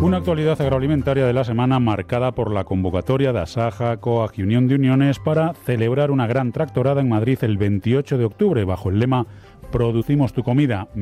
Una actualidad agroalimentaria de la semana marcada por la convocatoria de Asaja, COAG y Unión de Uniones para celebrar una gran tractorada en Madrid el 28 de octubre bajo el lema Producimos tu comida.